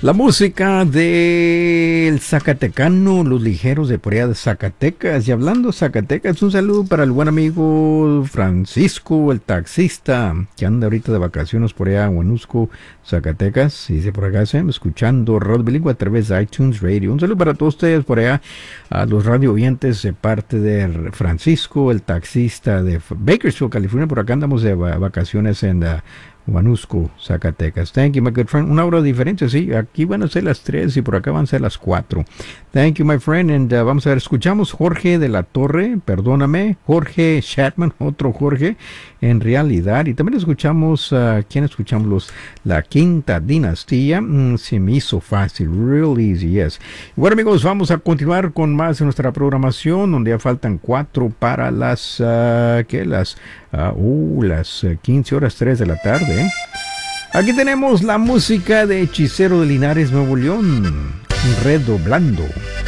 La música del Zacatecano, los ligeros de por allá de Zacatecas. Y hablando de Zacatecas, un saludo para el buen amigo Francisco, el taxista, que anda ahorita de vacaciones por allá en Huanusco, Zacatecas. Y dice por acá, escuchando Radio Bilingüe a través de iTunes Radio. Un saludo para todos ustedes por allá, a los radio oyentes de parte de Francisco, el taxista de Bakersfield, California. Por acá andamos de vacaciones en Huanusco, Zacatecas. Thank you, my good friend. Una hora de diferencia, sí. Aquí van a ser las 3 y por acá van a ser las 4. Thank you, my friend. And vamos a ver, escuchamos Jorge de la Torre, perdóname, Jorge Shatman, otro Jorge, en realidad. Y también escuchamos, ¿quién escuchamos? La Quinta Dinastía. Se me hizo fácil, real easy, yes. Bueno, amigos, vamos a continuar con más de nuestra programación, donde ya faltan 4 para las, las 15 horas 3 de la tarde. Aquí tenemos la música de Hechicero de Linares, Nuevo León, redoblando.